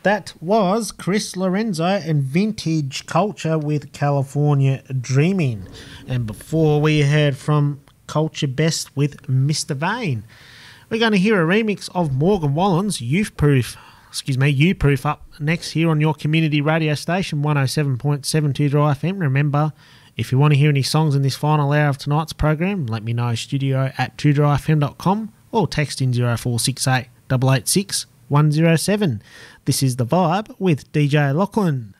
That was Chris Lorenzo and Vintage Culture with California Dreaming. And before we heard from Culture Best with Mr. Vane, we're going to hear a remix of Morgan Wallen's You-Proof up next here on your community radio station, 107.72 Dry FM. Remember, if you want to hear any songs in this final hour of tonight's program, let me know, studio@2dryfm.com or text in 0468 886 107. This is The Vibe with DJ Lachlan.